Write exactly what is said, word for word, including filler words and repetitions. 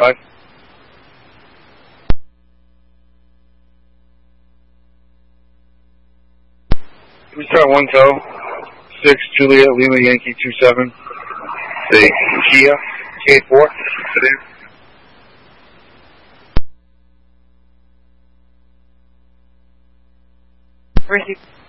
five. We start one tow. Six Juliet Lima Yankee two seven. The Kia K four sedan. Receive.